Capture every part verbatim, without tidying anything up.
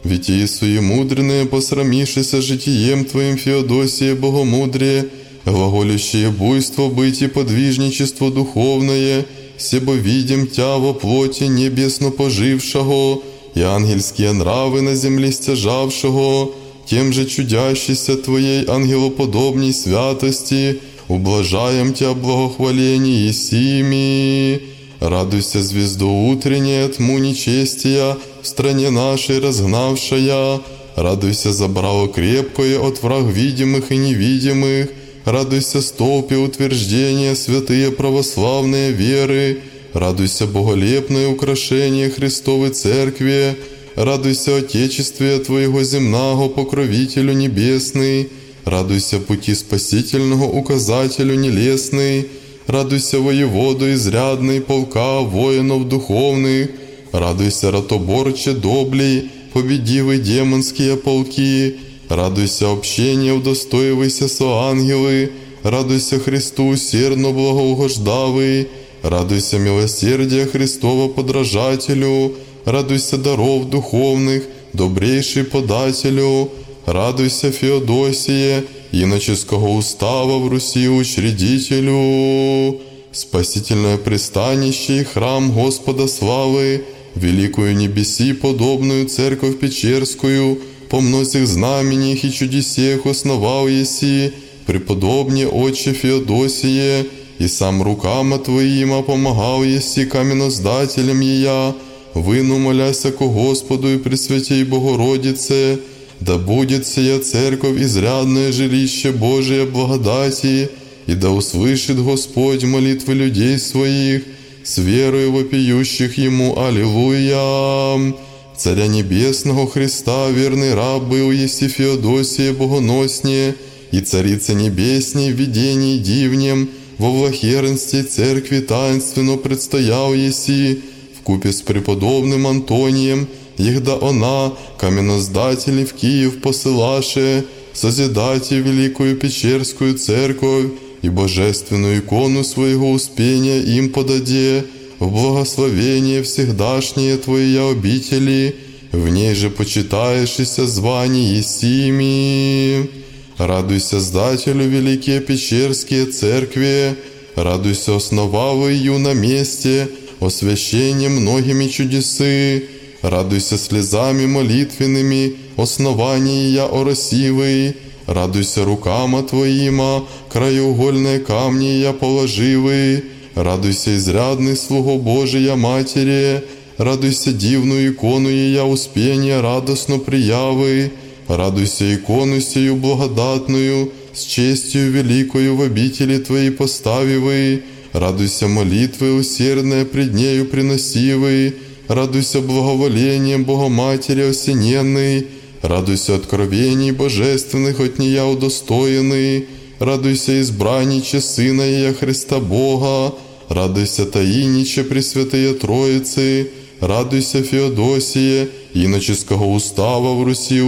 Витии суемудренные, посрамившися житием Твоим, Феодосия богомудрее, глаголющее буйство быть и подвижничество духовное, себо видим Тя во плоти небесно пожившего, и ангельские нравы на земле стяжавшего, тем же чудящейся Твоей ангелоподобней святости, ублажаем Тя благохваление сими. Радуйся, звезду утренняя, тьму нечестия, в стране нашей разгнавшая. Радуйся, забрало крепкое от враг видимых и невидимых. Радуйся, столпе утверждения, святые православные веры. Радуйся, боголепное украшение Христовой Церкви. Радуйся, Отечестве Твоего земного, покровителю небесный. Радуйся, пути спасительного указателю нелестный. Радуйся, воеводу изрядный, полка воинов духовных. Радуйся, ратоборче доблей, победивый демонские полки. Радуйся, общение удостоивайся со ангелы. Радуйся, Христу усердно благоугождавый. Радуйся, милосердия Христова подражателю. Радуйся, даров духовных, добрейший подателю. Радуйся, Феодосие, иноческого устава в Руси учредителю. Спасительное пристанище и храм Господа славы, великую небеси подобную церковь Печерскую, по многих знамениях и чудесех основал еси, преподобне Отче Феодосие, и сам рукама Твоима помогал еси каменоздателям ея, выну моляся ко Господу и Пресвятей Богородице, да будет сия церковь изрядное жилище Божие благодати, и да услышит Господь молитвы людей своих, с верою вопиющих Ему. Аллилуйя! Царя Небесного Христа, верный раб был еси Феодосия богоноснее, и Царица Небесней в видении дивнем, во влахерности церкви таинственно предстоял еси, вкупе с преподобным Антонием, егда она, каменоздатели в Киев посылаше, созидайте великую Печерскую церковь и божественную икону своего успения им подаде, в благословение всегдашние Твоя обители, в ней же почитаешься звание есими. Радуйся, сдателю великие Печерские церкви, радуйся, основавы ее на месте, освящение многими чудесы. Радуйся слезами молитвенными, основание я оросивый. Радуйся рукама Твоима, краеугольные камни я положивый. Радуйся, изрядный слуго Божия Матери. Радуйся, дивную икону я успения радостно приявы. Радуйся, икону сию благодатную, с честью великою в обители Твоей поставивый. Радуйся, молитвы усердные пред нею приносивый. Радуйся благоволением Богоматери осененной. Радуйся откровений божественных от нея удостоенный. Радуйся, избранниче Сына Ея Христа Бога. Радуйся, таиниче Пресвятые Троицы. Радуйся, Феодосие, иноческого устава в Руси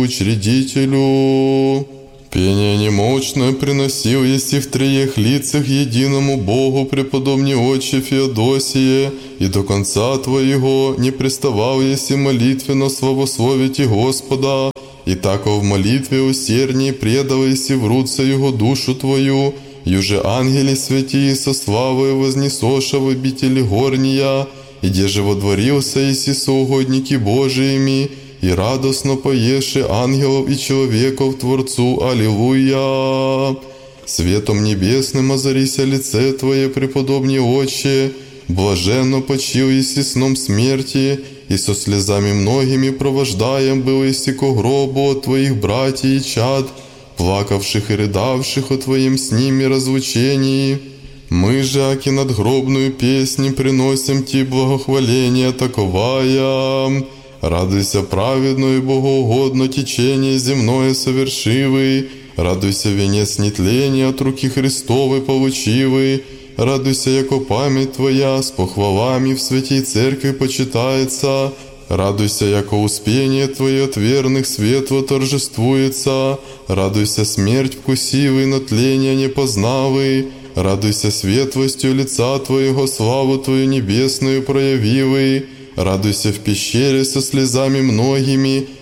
учредителю. Пение немощное приносил еси в троих лицах единому Богу преподобне Отче Феодосие, и до конца Твоего не приставал еси молитвенно славословите Господа, и тако в молитве усердней предал еси в руце Его душу Твою, юже ангели святии со славою вознесоша в обители горния, и где же водворился еси соугодники Божиими, и радостно поеши ангелов и человеков Творцу. Аллилуйя! Светом небесным озарися лице Твое, преподобне Отче, блаженно почил еси сном смерти, и со слезами многими провождаем был еси ко гробу от Твоих братьев и чад, плакавших и рыдавших о Твоем с ними разлучении. Мы же, аки надгробную песнь, приносим Ти благохваление таковая. Радуйся, праведно и богоугодно течение земное совершивый. Радуйся, венец нетления от руки Христовой получивый. Радуйся, яко память Твоя с похвалами в святей церкви почитается. Радуйся, яко успение Твое от верных светло торжествуется. Радуйся, смерть вкусивый, но тления не познавый. Радуйся, светлостью лица Твоего, славу Твою небесную проявивый. Радуйся в пещере со слезами многими,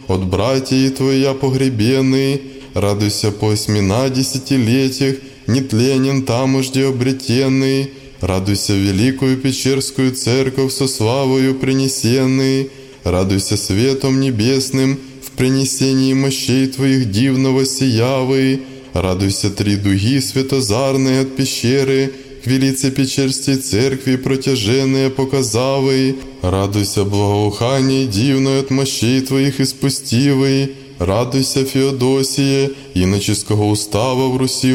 от братьев Твоя погребенный. Радуйся по осьмина десятилетиях, нетленен таможде обретенный. Радуйся великую Печерскую церковь со славою принесенный. Радуйся светом небесным в принесении мощей Твоих дивного сиявы. Радуйся три дуги светозарные от пещеры, к велице Печерской церкви протяженные показавы. Радуйся благоухание дивное от мощей Твоих испустивы. Радуйся, Феодосие, иноческого устава в Руси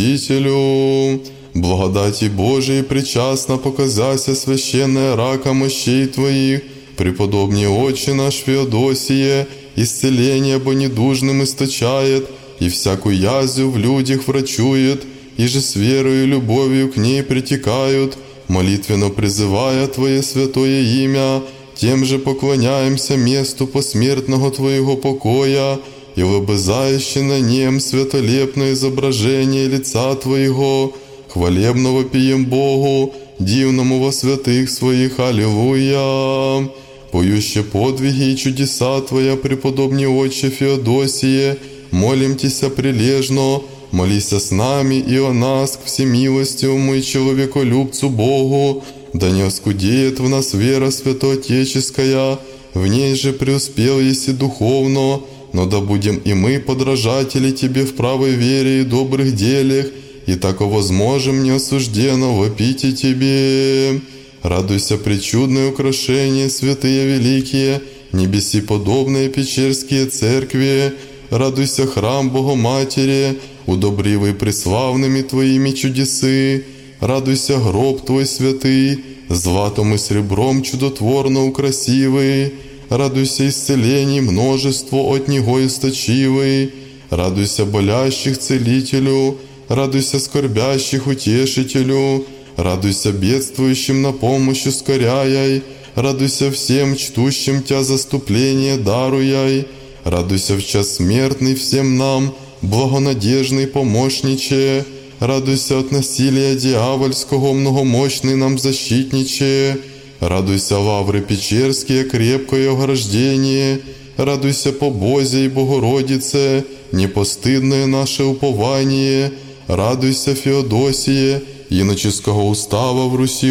учредителю. Благодати Божией причастно показася священная рака мощей Твоих. Преподобный Отче наш Феодосие, исцеление бо недужным источает, и всякую язву в людях врачует, и же с верою и любовью к ней притекают, молитвенно призывая Твое святое имя, тем же поклоняемся месту посмертного Твоего покоя, и лобызающе на нем светолепное изображение лица Твоего, хвалебно вопием Богу, дивному во святых Своих, аллилуйя. Поюще подвиги и чудеса Твоя, преподобный Отче Феодосие, молим Тися прилежно, молися с нами и о нас к всемилостивому и человеколюбцу Богу, да не оскудеет в нас вера святоотеческая, в ней же преуспел еси духовно, но да будем и мы подражатели Тебе в правой вере и добрых делях, и тако возможем неосужденно вопить и Тебе. Радуйся, пречудное украшение, святые великие, небеси подобные Печерские церкви. Радуйся, храм Богоматери, удобривый преславными Твоими чудесы. Радуйся, гроб Твой святый, златом и сребром чудотворно украсивый. Радуйся, исцелений множество от Него источивый. Радуйся, болящих целителю, радуйся, скорбящих утешителю. Радуйся, бедствующим на помощь ускоряй. Радуйся всем, чтущим Тя заступление даруяй. Радуйся в час смертный всем нам, благонадежный помощниче. Радуйся от насилия дьявольского, многомощный нам защитниче. Радуйся, лавры Печерские, крепкое ограждение. Радуйся, по Бозе и Богородице, непостыдное наше упование. Радуйся, Феодосие, иноческого устава в Руси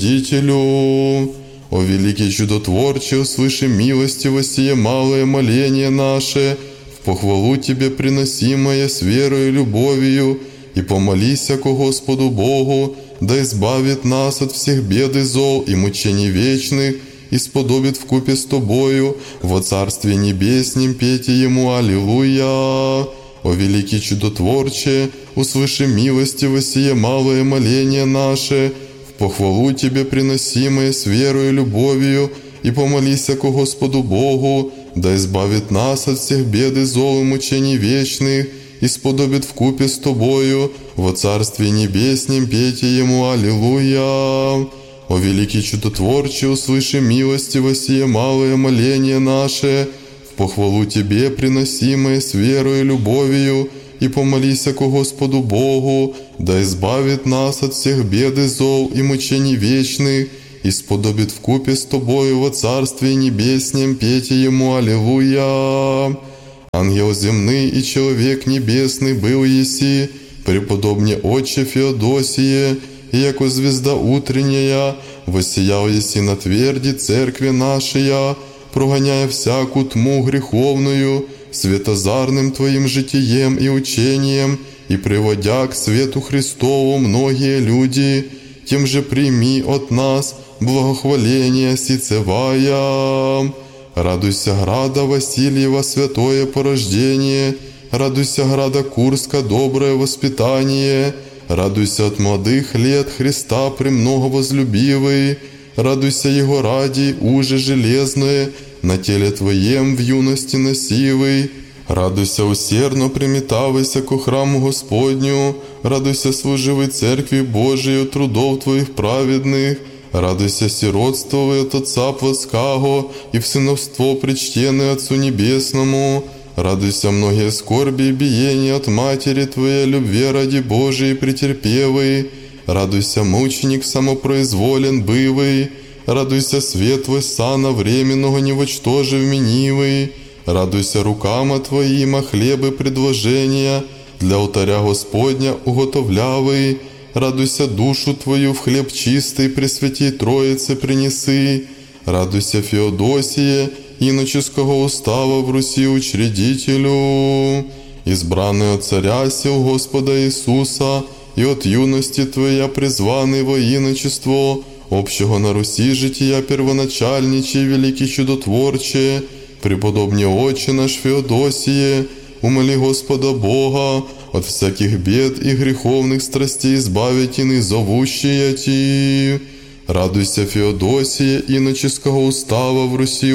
учредителю. О великий чудотворче, услыши милостиво сие малое моление наше, в похвалу Тебе приносимое с верою и любовью, и помолися ко Господу Богу, да избавит нас от всех бед и зол и мучений вечных, и сподобит вкупе с Тобою во Царстве Небеснем пейте Ему аллилуйя. О великий чудотворче, услыши милостиво сие малое моление наше, в похвалу Тебе приносимое с верою и любовью, и помолися ко Господу Богу, да избавит нас от всех бед и зол и мучений вечных, и сподобит вкупе с Тобою во Царстве Небеснем пейте Ему аллилуйя. О великий чудотворче, услыши милостиво сие малое моление наше, в похвалу Тебе приносимое с верою и любовью, и помолися ко Господу Богу, да избавит нас от всех бед и зол и мучений вечных, и сподобит вкупе с Тобою во Царстве Небеснем пейте Ему аллилуйя. Ангел земный и человек небесный был еси, преподобный Отче Феодосие, и яко звезда утренняя, воссиял еси на тверди церкви нашей, прогоняя всякую тьму греховную, светозарным Твоим житием и учением, и приводя к свету Христову многие люди, тем же прими от нас благохваление сицевая. Радуйся, града Васильева, святое порождение, радуйся, града Курска, доброе воспитание, радуйся от молодых лет Христа премного возлюбивый, радуйся Его ради, уже железное, на теле Твоем в юности носивый. Радуйся, усердно приметавайся ко храму Господню, радуйся, служивой Церкви Божией трудов Твоих праведных, радуйся, сиротствовай от Отца Плоскаго и в сыновство причтенный Отцу Небесному, радуйся, многие скорби и биения от Матери Твоей, любви ради Божией претерпевый, радуйся, мученик самопроизволен бывый, радуйся, свет Твой сана временного невочтожив менивый, Радуйся рукама Твоима хлебы предложения, для алтаря Господня уготовлявый. Радуйся душу Твою в хлеб чистый при святей Троице принеси. Радуйся Феодосие, иноческого устава в Руси учредителю. Избранный от царя сил Господа Иисуса, и от юности Твоя призванный во иночество, общего на Руси жития первоначальниче, великий чудотворче, преподобне Отче наш Феодосие, умоли Господа Бога, от всяких бед и греховных страстей избавить ины зовущие Ти. Радуйся, Феодосия, иноческого устава в Руси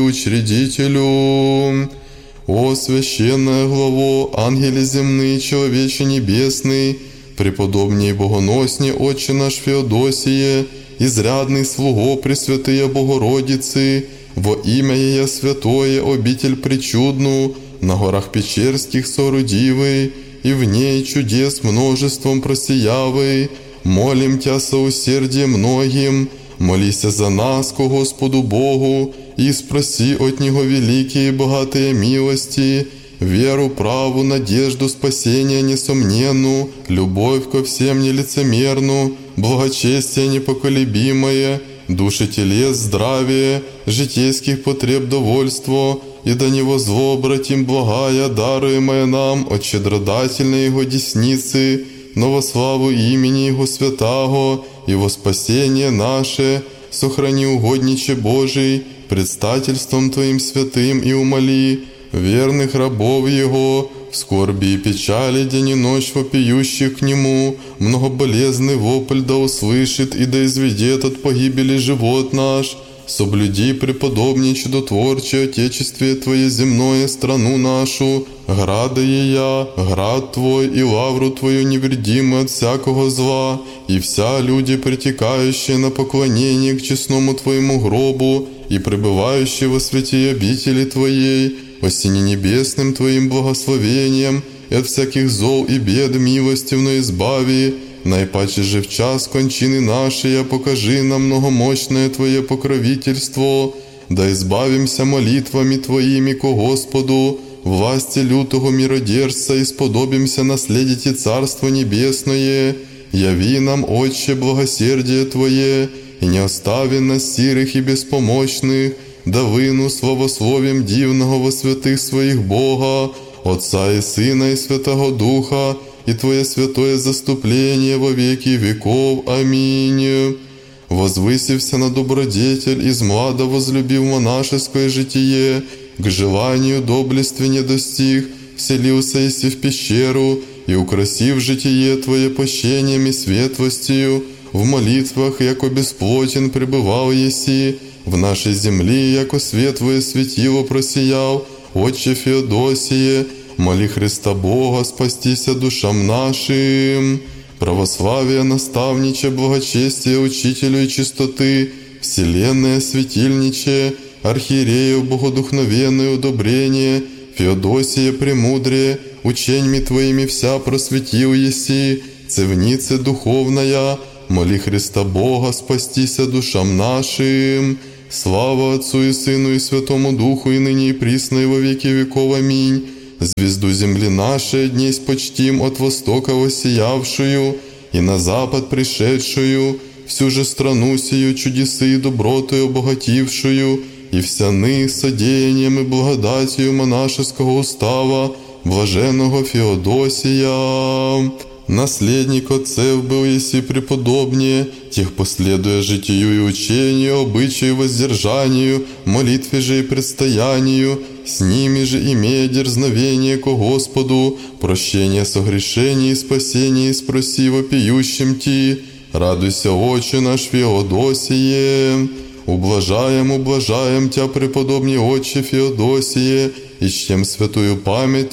учредителю. О, священная главо, ангели земные, человече небесный, преподобней богоносне Отче наш Феодосие, изрядный слуго Пресвятые Богородицы, во имя Ея святое обитель причудну, на горах Печерских соорудивый, и в ней чудес множеством просиявый, молим Тя со усердием многим, молися за нас ко Господу Богу, и спроси от Него великие и богатые милости, веру, праву, надежду, спасения несомненну, любовь ко всем нелицемерну, благочестие непоколебимое, души телес здравие, житейских потреб довольство, и до Него зло обратим благая, даруемая нам от щедродательной Его десницы, но во славу имени Его святаго и во спасение наше, сохрани угодниче Божий, предстательством Твоим святым и умоли верных рабов Его, в скорби и печали день и ночь вопиющих к Нему, многоболезный вопль да услышит и да изведет от погибели живот наш. Соблюди, преподобней чудотворче Отечествие Твое земное, страну нашу, града Ея, град Твой и лавру Твою невредимую от всякого зла, и вся люди, притекающие на поклонение к честному Твоему гробу и пребывающие во святей обители Твоей, осени небесным Твоим благословением, и от всяких зол и бед милостивно избави, наипаче же в час кончины нашей покажи нам многомощное Твое покровительство, да избавимся молитвами Твоими ко Господу, власти лютого миродержца, и сподобимся наследить и Царство Небесное. Яви нам, Отче, благосердие Твое, и не остави нас сирых и беспомощных, да выну славословием дивного во святых своих Бога, Отца и Сына и Святого Духа, и Твое святое заступление во веки веков. Аминь. Возвысився на добродетель, из млада возлюбив монашеское житие, к желанию доблестви не достиг, вселился иси в пещеру, и украсив житие Твое пощением и светлостью, в молитвах, яко бесплотен пребывал еси, в нашей земли, яко светлое светило просиял, Отче Феодосие, моли Христа Бога, спастися душам нашим. Православие, наставниче, благочестие, учителю и чистоты, вселенная светильниче, архиерею богодухновенное удобрение, Феодосия премудрее, ученьми Твоими вся просветил еси, цевнице духовная, моли Христа Бога, спастися душам нашим. Слава Отцу и Сыну и Святому Духу, и ныне и присно, и во веки веков. Аминь. Звезду земли нашей днесь почтим, от востока воссиявшую, и на запад пришедшую, всю же страну сию чудесы и добротою обогатившую, и всяны содеянием и благодатью монашеского устава, блаженного Феодосия. Наследник отцев был еси преподобнее, тех последуя житию и учению, обычаю, воздержанию, молитве же и предстоянию, с ними же имея дерзновение ко Господу, прощение согрешений и спасение, спроси вопиющим Ти. Радуйся, Отче наш Феодосие. Ублажаем, ублажаем Тя, преподобней Отче Феодосие, и чтем святую память